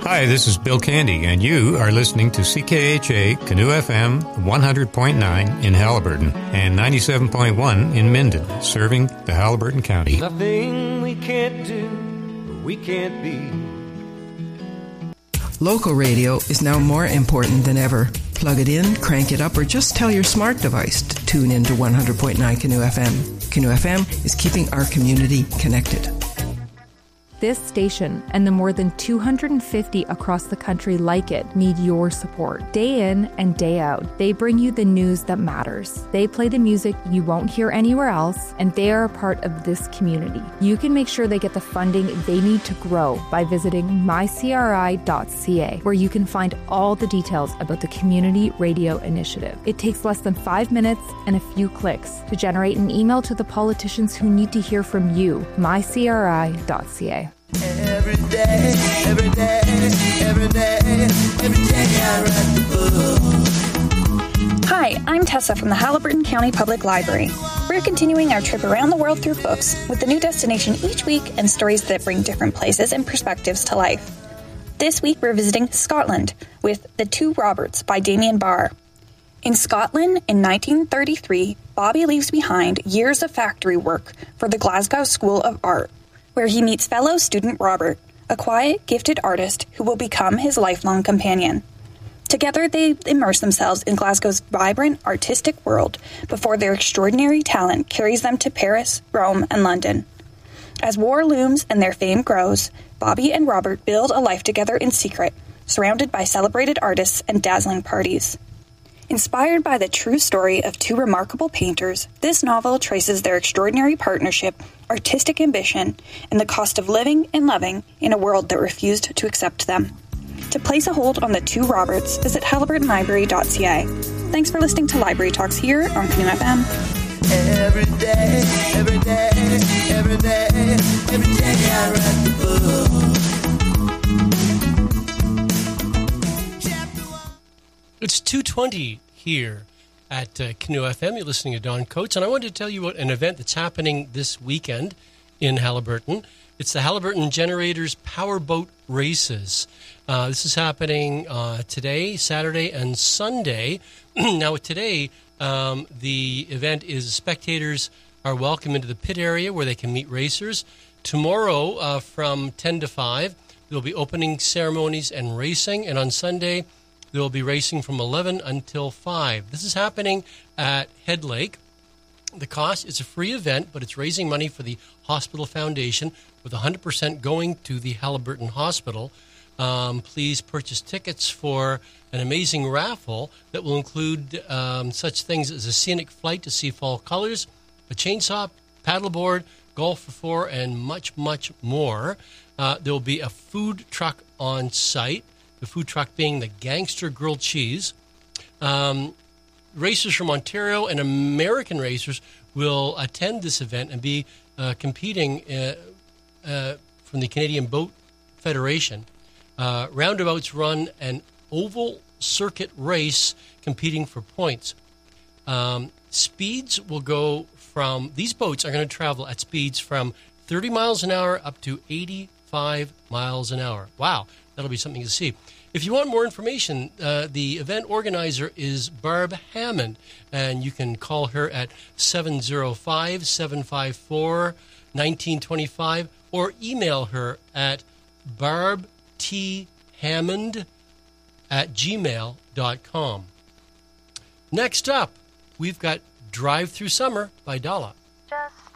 Hi, this is Bill Candy, and you are listening to CKHA Canoe FM 100.9 in Haliburton and 97.1 in Minden, serving the Haliburton County. Nothing we can't do, we can't be. Local radio is now more important than ever. Plug it in, crank it up, or just tell your smart device to tune in to 100.9 Canoe FM. Canoe FM is keeping our community connected. This station and the more than 250 across the country like it need your support. Day in and day out, they bring you the news that matters. They play the music you won't hear anywhere else, and they are a part of this community. You can make sure they get the funding they need to grow by visiting mycri.ca, where you can find all the details about the Community Radio Initiative. It takes less than 5 minutes and a few clicks to generate an email to the politicians who need to hear from you. mycri.ca. Every day, every day, every day, every day I write the book. Hi, I'm Tessa from the Haliburton County Public Library. We're continuing our trip around the world through books with a new destination each week and stories that bring different places and perspectives to life. This week we're visiting Scotland with The Two Roberts by Damien Barr. In Scotland, in 1933, Bobby leaves behind years of factory work for the Glasgow School of Art, where he meets fellow student Robert, a quiet, gifted artist who will become his lifelong companion. Together, they immerse themselves in Glasgow's vibrant, artistic world before their extraordinary talent carries them to Paris, Rome, and London. As war looms and their fame grows, Bobby and Robert build a life together in secret, surrounded by celebrated artists and dazzling parties. Inspired by the true story of two remarkable painters, this novel traces their extraordinary partnership, artistic ambition, and the cost of living and loving in a world that refused to accept them. To place a hold on The Two Roberts, visit haliburtonlibrary.ca. Thanks for listening to Library Talks here on Canoe FM. Every day, every day, every day, every day I write the book. It's 2:20 here at Canoe FM. You're listening to Don Coates, and I wanted to tell you about an event that's happening this weekend in Haliburton. It's the Haliburton Generators Powerboat Races. This is happening today, Saturday, and Sunday. Now, today, the event is spectators are welcome into the pit area where they can meet racers. Tomorrow, from 10 to 5, there will be opening ceremonies and racing, and on Sunday, there will be racing from 11 until 5. This is happening at Head Lake. The cost is a free event, but it's raising money for the Hospital Foundation, with 100% going to the Haliburton Hospital. Please purchase tickets for an amazing raffle that will include such things as a scenic flight to see fall colors, a chainsaw, paddleboard, golf for four, and much, much more. There will be a food truck on site. The food truck being the Gangster Grilled Cheese. Racers from Ontario and American racers will attend this event and be competing from the Canadian Boat Federation. Roundabouts run an oval circuit race competing for points. Speeds will go from, these boats are going to travel at speeds from 30 miles an hour up to 85 miles an hour. Wow. That'll be something to see. If you want more information, the event organizer is Barb Hammond, and you can call her at 705-754-1925 or email her at barbthammond@gmail.com. Next up, we've got Drive Through Summer by Dala.